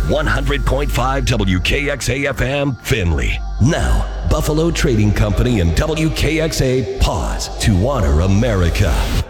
100.5 WKXA FM, Findlay. Now, Buffalo Trading Company and WKXA pause to honor America.